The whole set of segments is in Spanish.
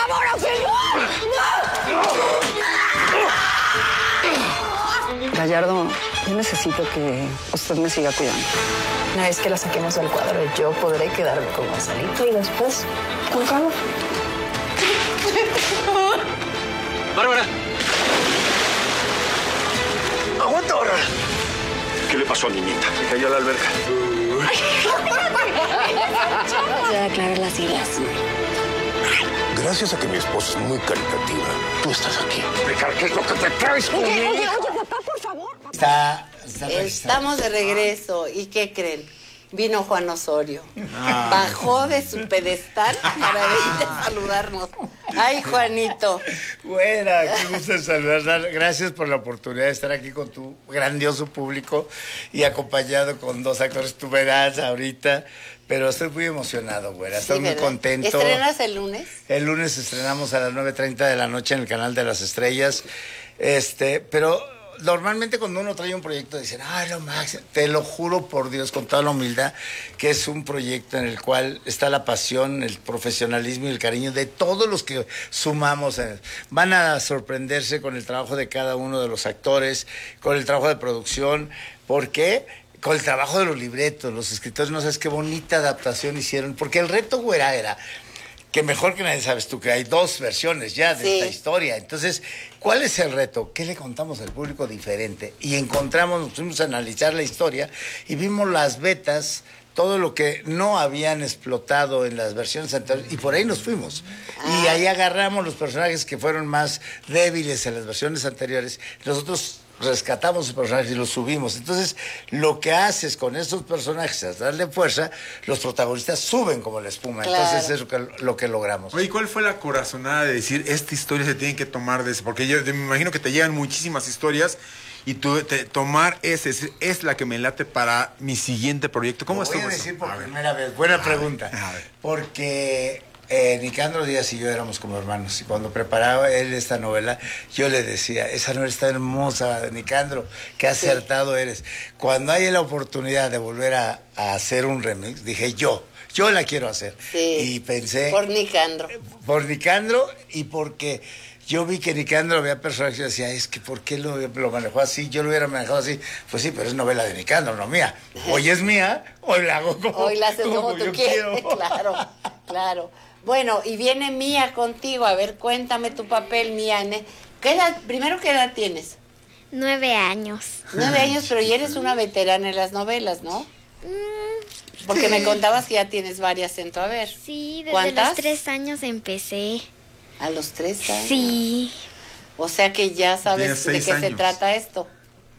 favor, auxilio! Gallardo, yo necesito que usted me siga cuidando. Una vez que la saquemos del cuadro, yo podré quedarme con Gonzalito y después con Carlos. ¡Bárbara! ¡Aguanta, Bárbara! ¿Qué le pasó a mi nieta? Se cayó a la alberca. Ya aclarar las ideas. Gracias a que mi esposa es muy caritativa, tú estás aquí. Ricardo, ¿qué es lo que te traes? Oye, papá, por favor. Estamos de regreso. ¿Y qué creen? Vino Juan Osorio. Bajó de su pedestal para venir a saludarnos. Ay, Juanito. Buena, qué gusto saludar. Gracias por la oportunidad de estar aquí con tu grandioso público y acompañado con dos actores. Tú verás ahorita, pero estoy muy emocionado, güera. Estoy muy contento. ¿Estrenas el lunes? El lunes estrenamos a las 9:30 de la noche en el Canal de las Estrellas. Pero normalmente cuando uno trae un proyecto dicen, ay, lo máximo. Te lo juro por Dios, con toda la humildad, que es un proyecto en el cual está la pasión, el profesionalismo y el cariño de todos los que sumamos. Van a sorprenderse con el trabajo de cada uno de los actores, con el trabajo de producción. ¿Por qué? Con el trabajo de los libretos, los escritores. No sabes qué bonita adaptación hicieron, porque el reto, güera, era que mejor que nadie sabes tú que hay dos versiones ya de esta historia. Entonces, ¿cuál es el reto? ¿Qué le contamos al público diferente? Y nos fuimos a analizar la historia y vimos las vetas, todo lo que no habían explotado en las versiones anteriores, y por ahí nos fuimos. Y ahí agarramos los personajes que fueron más débiles en las versiones anteriores. Nosotros rescatamos esos personajes y los subimos. Entonces, lo que haces con esos personajes es darle fuerza, los protagonistas suben como la espuma. Claro. Entonces, es lo que logramos. Oye, ¿cuál fue la corazonada de decir, esta historia se tiene que tomar de eso? Porque yo me imagino que te llegan muchísimas historias y tú tomar es la que me late para mi siguiente proyecto. ¿Cómo estuvo eso? Voy a decir por primera vez. Buena pregunta. Porque Nicandro Díaz y yo éramos como hermanos, y cuando preparaba él esta novela, yo le decía, esa novela está hermosa, Nicandro, qué acertado eres. Cuando hay la oportunidad de volver a hacer un remix, dije, yo la quiero hacer. Y pensé... Por Nicandro. Por Nicandro, y porque yo vi que Nicandro había personajes y decía, es que ¿por qué lo manejó así? Yo lo hubiera manejado así. Pues sí, pero es novela de Nicandro, no mía. Hoy es mía, hoy la hago Hoy la haces como tú quieres. Claro. Bueno, y viene Mía contigo. A ver, cuéntame tu papel, Mía. Primero, ¿qué edad tienes? 9 años. 9 años, pero ya eres una veterana en las novelas, ¿no? Porque me contabas que ya tienes varias en tu haber. Sí, desde ¿Cuántas? los 3 años empecé. ¿A los 3 años? Sí. O sea que ya sabes de qué se trata esto.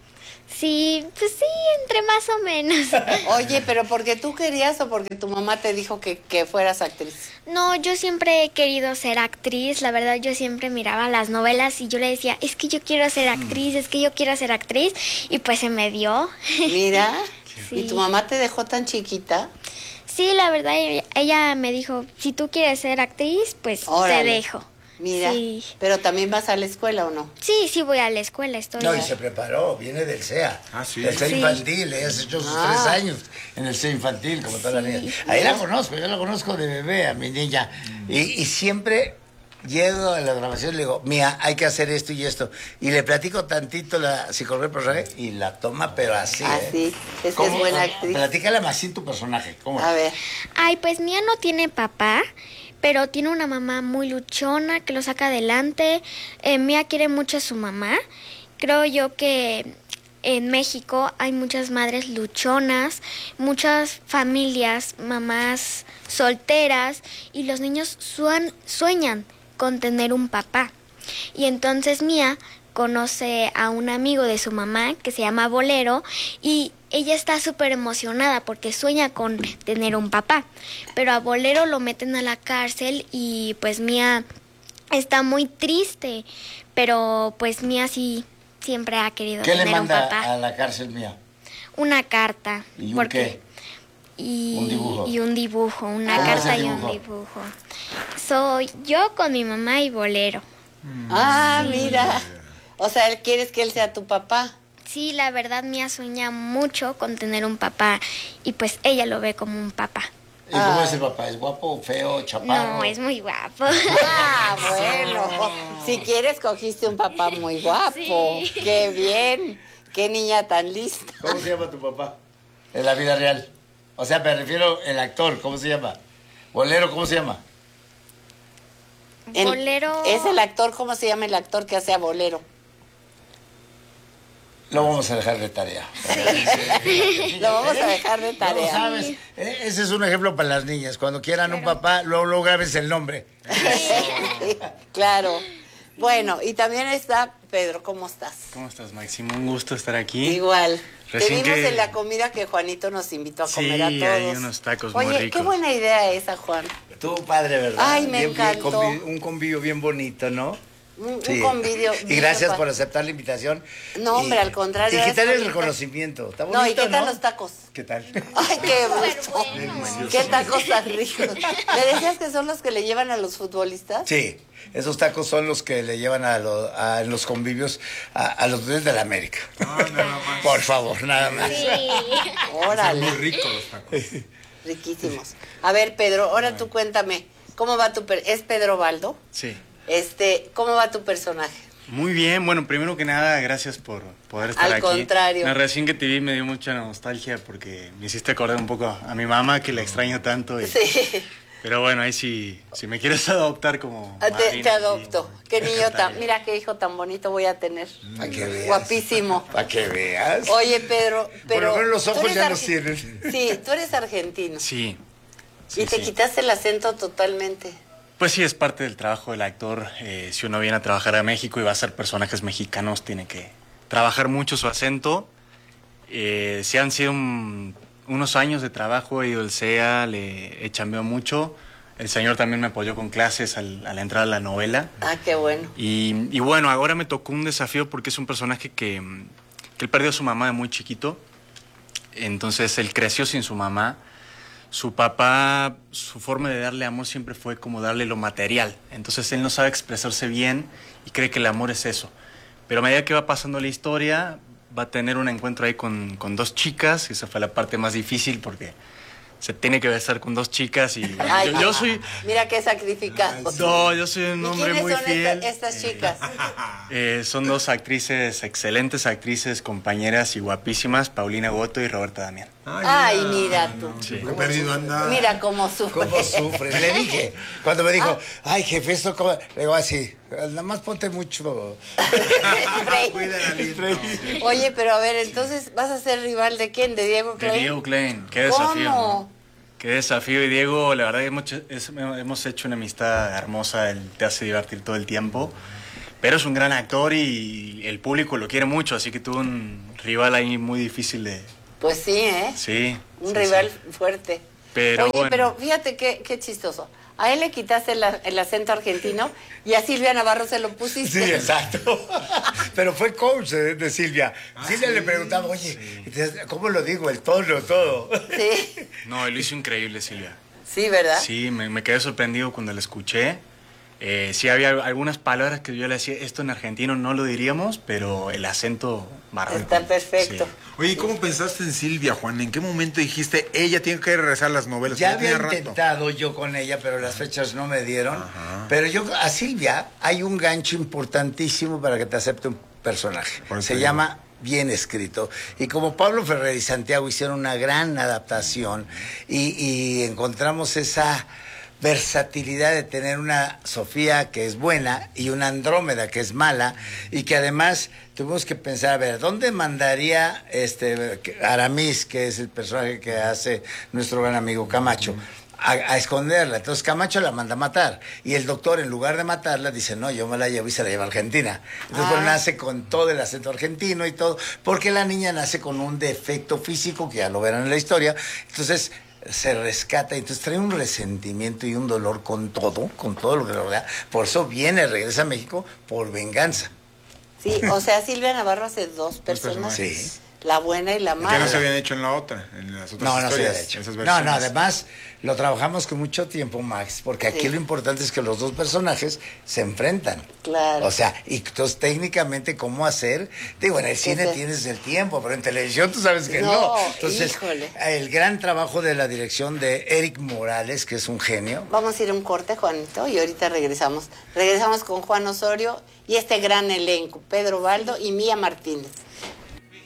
Sí, pues sí, entre más o menos. Oye, ¿pero porque tú querías o porque tu mamá te dijo que fueras actriz? No, yo siempre he querido ser actriz. La verdad, yo siempre miraba las novelas y yo le decía, es que yo quiero ser actriz, es que yo quiero ser actriz. Y pues se me dio. Mira, sí. ¿Y tu mamá te dejó tan chiquita? Sí, la verdad, ella me dijo, si tú quieres ser actriz, pues Órale. te dejo. Mira, sí. ¿Pero también vas a la escuela o no? Sí, voy a la escuela, estoy... No, y se preparó, viene del CEA. Sí. Del CEA infantil, ella has hecho sus 3 años en el CEA infantil, como todas las niñas. Ahí la conozco, yo la conozco de bebé, a mi niña. Y siempre llego a la grabación y le digo, Mía, hay que hacer esto y esto. Y le platico tantito la psicología del personaje y la toma, pero así. Así, es que es buena actriz. Platícale más sin tu personaje, ¿cómo? A ver. Ay, pues Mía no tiene papá, pero tiene una mamá muy luchona que lo saca adelante. Mía quiere mucho a su mamá. Creo yo que en México hay muchas madres luchonas, muchas familias, mamás solteras, y los niños sueñan con tener un papá. Y entonces Mía conoce a un amigo de su mamá que se llama Bolero, y ella está súper emocionada porque sueña con tener un papá. Pero a Bolero lo meten a la cárcel y pues Mía está muy triste, pero pues Mía sí siempre ha querido tener un papá. ¿Qué le manda a la cárcel, Mía? Una carta. ¿Y un qué? Un dibujo. Y un dibujo, una carta y un dibujo. Soy yo con mi mamá y Bolero. Sí. Mira. O sea, ¿quieres que él sea tu papá? Sí, la verdad, Mía sueña mucho con tener un papá y pues ella lo ve como un papá. ¿Y cómo es el papá? ¿Es guapo, feo, chaparro? No, es muy guapo. Ah, bueno. Si quieres, cogiste un papá muy guapo. Sí. Qué bien. Qué niña tan lista. ¿Cómo se llama tu papá? En la vida real. O sea, me refiero el actor, ¿cómo se llama? Bolero, ¿cómo se llama? Bolero. Es el actor, ¿cómo se llama el actor que hace a Bolero? Lo vamos a dejar de tarea. Lo vamos a dejar de No tarea. sabes. Ese es un ejemplo para las niñas. Cuando quieran un papá, luego grabes el nombre. Claro. Bueno, y también está Pedro, ¿cómo estás? ¿Cómo estás, Máximo? Un gusto estar aquí. Igual. Recién Te vimos que- en la comida que Juanito nos invitó a Sí, comer a todos. hay unos tacos muy Oye, ricos. qué buena idea esa, Juan. Tú, padre, ¿verdad? Ay, me encantó. Un convivio bien bonito, ¿no? Un Sí. convivio. Y gracias por aceptar la invitación. No, hombre, al contrario, Y es quitarle el bonito. reconocimiento. Está bonito, No, ¿y qué tal ¿no? los tacos? ¿Qué tal? Ay, qué gusto. Qué tacos tan ricos. ¿Me decías que son los que le llevan a los futbolistas? Sí, esos tacos son los que le llevan en los convivios a los dueños de la América. No, nada más. Por favor, nada más. Sí. Órale. Muy ricos los tacos. Riquísimos. A ver, Pedro, ahora tú cuéntame, ¿cómo va ¿Es Pedro Baldo? Sí. ¿Cómo va tu personaje? Muy bien. Bueno, primero que nada, gracias por poder estar Al aquí. contrario. No, recién que te vi me dio mucha nostalgia porque me hiciste acordar un poco a mi mamá, que la extraño tanto. Sí, Pero bueno, ahí si me quieres adoptar como te madrina, adopto. sí. Qué niño tan... Mira qué hijo tan bonito voy a tener. Para que veas. Guapísimo. Para que veas. Oye, Pedro, pero... Por lo menos los tú ojos eres ya los arge- tienes. Sí, tú eres argentino. Sí. Y te quitaste el acento totalmente. Pues sí, es parte del trabajo del actor. Si uno viene a trabajar a México y va a hacer personajes mexicanos, tiene que trabajar mucho su acento. Sí han sido unos años de trabajo, he ido al CEA, le he chambeado mucho. El señor también me apoyó con clases a la entrada a la novela. Ah, qué bueno. Y bueno, ahora me tocó un desafío porque es un personaje que él perdió a su mamá de muy chiquito. Entonces él creció sin su mamá. Su papá, su forma de darle amor siempre fue como darle lo material. Entonces él no sabe expresarse bien y cree que el amor es eso. Pero a medida que va pasando la historia, va a tener un encuentro ahí con dos chicas. Esa fue la parte más difícil porque se tiene que besar con dos chicas y Ay, yo soy... Mira qué sacrificado. No, yo soy un ¿Y hombre quiénes muy son fiel. estas chicas? Son dos actrices, excelentes actrices, compañeras y guapísimas, Paulina Goto y Roberta Damián. Ay, mira tú. Sí. Qué perdido anda. Mira cómo sufre. ¿Cómo sufre? Le dije, cuando me dijo, ay, jefe, esto como... Le digo así, nada más ponte mucho... Cuida el aliento. Oye, pero a ver, entonces, ¿vas a ser rival de quién? ¿De Diego De Klein? Diego Klein, qué desafío. ¿Cómo? ¿No? Qué desafío. Y Diego, la verdad, hemos hecho una amistad hermosa, él te hace divertir todo el tiempo. Pero es un gran actor y el público lo quiere mucho, así que tuvo un rival ahí muy difícil de... Pues sí, ¿eh? Sí. Un sí, rival sí. fuerte. Pero Oye, bueno. pero fíjate qué chistoso. A él le quitaste el acento argentino y a Silvia Navarro se lo pusiste. Sí, exacto. Pero fue coach de Silvia. Silvia le preguntaba, oye, ¿cómo lo digo? El tono, todo. Sí, No, él lo hizo increíble, Silvia. sí, ¿verdad? Sí, me quedé sorprendido cuando la escuché. Sí había algunas palabras que yo le decía, esto en argentino no lo diríamos, pero el acento bárbaro. Está perfecto. Sí. Oye, ¿y cómo pensaste en Silvia, Juan? ¿En qué momento dijiste, ella tiene que regresar a las novelas? Ya Porque había tenía rato. intentado yo con ella, pero las fechas no me dieron. Pero a Silvia hay un gancho importantísimo para que te acepte un personaje. Por eso Se digo. llama Bien Escrito. Y como Pablo Ferrer y Santiago hicieron una gran adaptación y encontramos esa versatilidad de tener una Sofía que es buena y una Andrómeda que es mala y que además tuvimos que pensar, a ver, ¿dónde mandaría Aramis, que es el personaje que hace nuestro gran amigo Camacho? A esconderla. Entonces Camacho la manda a matar. Y el doctor, en lugar de matarla, dice, no, yo me la llevo y se la lleva a Argentina. Entonces, bueno, nace con todo el acento argentino y todo, porque la niña nace con un defecto físico, que ya lo verán en la historia. Entonces, se rescata y entonces trae un resentimiento y un dolor con todo lo que lo rodea. Por eso regresa a México por venganza. Sí, o sea, Silvia Navarro hace dos personajes. Sí. la buena y la Que mala. no se habían hecho en la otra, en las otras No, no se historias. había hecho. Esas No, versiones. no, además lo trabajamos con mucho tiempo, Max, porque aquí Sí. lo importante es que los dos personajes se enfrentan. Claro. O sea, y entonces técnicamente cómo hacer, digo, en el cine se- tienes el tiempo, pero en televisión tú sabes que no. No, Entonces, híjole. el gran trabajo de la dirección de Eric Morales, que es un genio. Vamos a ir a un corte, Juanito, y ahorita regresamos. Regresamos con Juan Osorio y este gran elenco, Pedro Baldo y Mía Martínez.